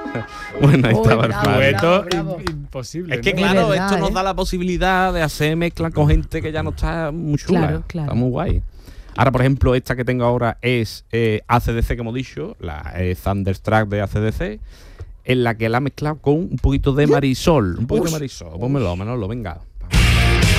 Bueno, ahí estaba el bravo, dueto. bravo. Imposible. Es que ¿no? claro, verdad, esto nos da la posibilidad de hacer mezclas con gente que ya no está muy chula. Claro, claro. Está muy guay. Ahora, por ejemplo, esta que tengo ahora es AC/DC, como he dicho, la Thunderstruck de AC/DC, en la que la he mezclado con un poquito de Marisol. Un poquito de Marisol. Pónmelo, Manolo, venga.